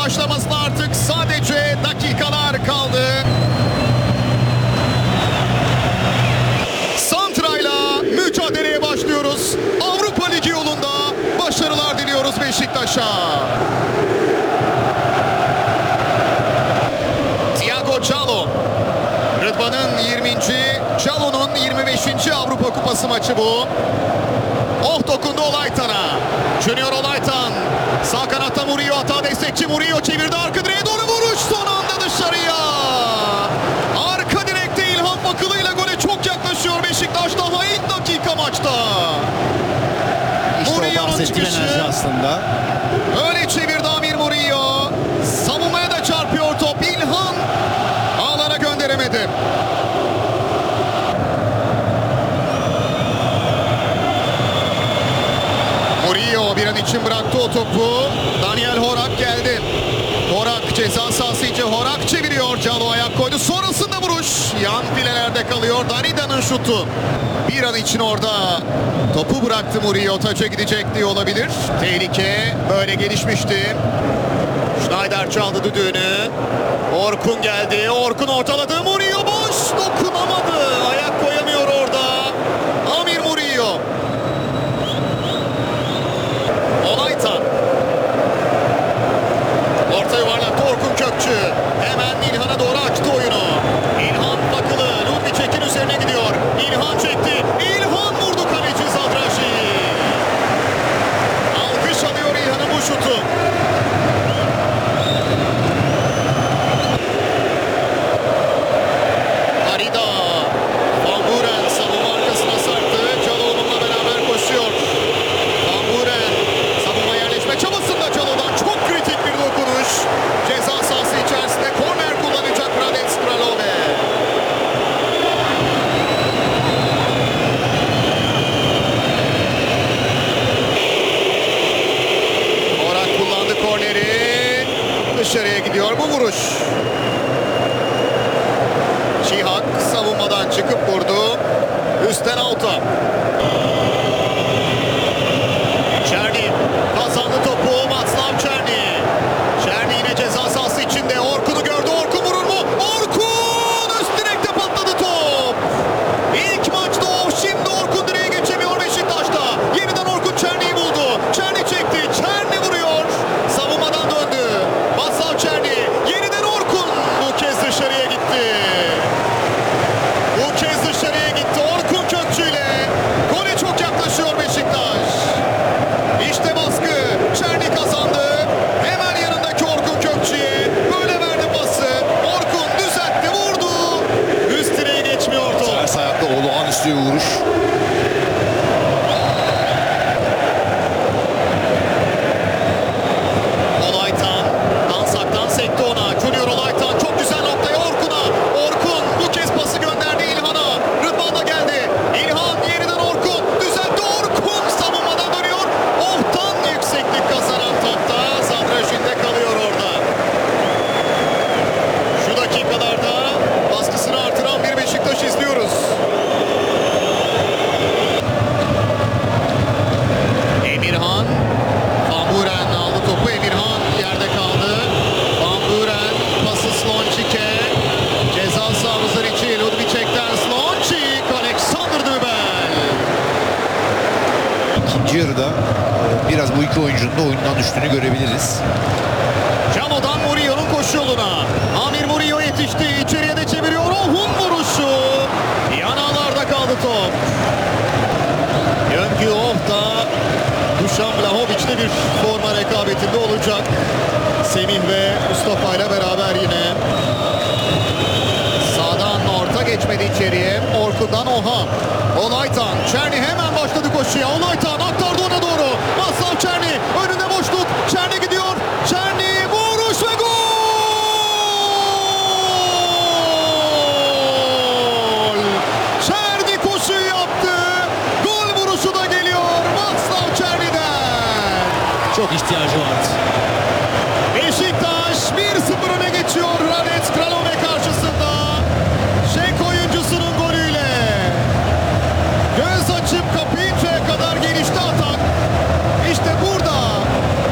başlamasına artık sadece dakikalar kaldı. Santra'yla mücadeleye başlıyoruz. Avrupa Ligi yolunda başarılar diliyoruz Beşiktaş'a. Thiago Callo. Rıdvan'ın 20. Callo'nun 25. Avrupa Kupası maçı bu. Dokundu Olaytan'a. Junior Olaytan. Sağ kanatta Murillo, hata destekçi Murillo çevirdi, arka direğe doğru vuruş, son anda dışarıya. Arka direkte İlhan Bakılı ile gole çok yaklaşıyor Beşiktaş, daha ilk dakika maçta. İşte o bahsettiğim enerji aslında. Öyle çevirdi Amir Murillo. Savunmaya da çarpıyor top. İlhan ağlara gönderemedi. Murillo bir an için bıraktı o topu. Daniel Horak geldi. Horak ceza sahası içi. Horak çeviriyor. Callo ayak koydu. Sonrasında vuruş. Yan filelerde kalıyor. Danida'nın şutu. Bir an için orada topu bıraktı Murillo. Taça gidecek diye olabilir. Tehlike böyle gelişmişti. Schneider çaldı düdüğünü. Orkun geldi. Orkun ortaladı. Murillo boş. Dokunamadı. Ayak koyamıyor orada. Amir Murillo. Olaytan. Orta yuvarlakta Orkun Kökçü. Hemen İlhan'a doğru açtı oyunu. İlhan Bakılı. Ludvicek'in üzerine gidiyor. İlhan çekti. İlhan vurdu kaleci Zadraşi. Alkış alıyor İlhan'ın bu şutu. Arida. Van Buren savunma arkasına sarktı. Callo onunla beraber koşuyor. Van Buren savunma yerleşme çabasında Callo'dan çok kritik bir dokunuş. Ceza sahası içerisinde korner kullanacak Radev Stralove. Orak kullandı korneri. Dışarıya gidiyor bu vuruş. Çihak savunmadan çıkıp vurdu. Üstten alta. Çerni kazandı topu. Václav Černý. Černý yine ceza sahası içinde. Orkun'u gördü. Orkun vurur mu? Orkun! Üst direkte patladı top. İlk maçta o. Şimdi Orkun direğe geçemiyor Beşiktaş'ta. Yeniden Orkun Černy'yi buldu. Černý çekti. Černý vuruyor. Savunmadan döndü. Václav Černý. Yeniden Orkun. Bu kez dışarıya gitti. Bu kez dışarıya gitti. Orkun Kökçü ile gole çok yaklaşıyor Beşiktaş. İşte baskı. Černý kazandı. Hemen yanındaki Orkun Kökçü'ye böyle verdi pası. Orkun düzeltti, vurdu. Üst direğe geçmiyor top. Ters ayakta olağanüstü bir vuruş. Olaytan dansaktan sekti ona. Junior Olaytan çok güzel noktaya Orkun'a. Orkun bu kez pası gönderdi İlhan'a. Rıdvan da geldi. İlhan yeniden Orkun. Düzeltti Orkun. Savunmadan dönüyor. Ortadan yükseklik kazanan topta Zadraşin'de kalıyor orada. Şu dakikalarda baskısını artıran bir Beşiktaş izliyoruz. Emirhan. Van Buren aldı topu. Emirhan yerde kaldı. Van Buren pası Slončic'e. Ceza sahamızın içi Ludvicek'ten Slončic. Alexander Nübel. İkinci yarıda biraz bu iki oyuncunun da oyundan düştüğünü görebiliriz. Callo'dan Murillo'nun koşu yoluna. Amir Murillo yetişti. İçeriye de çeviriyor. Ohun vuruşu. Yanağlarda kaldı top. Yöngü Oh'da Dušan Vlahovic'le bir forma rekabetinde olacak. Semih ve Mustafa ile beraber yine. Sağdan orta geçmedi içeriye. Orkun'dan Oha. Olaytan. Černý hemen başladı koşuya. Olaytan aktardı ona doğru. Václav Černý. Önünde boşluk. Černý gidiyor. Černý vuruş ve gol! Černý koşuyu yaptı. Gol vuruşu da geliyor Václav Černy'den. Çok ihtiyacı vardı. Beşiktaş 1-0 öne geçiyor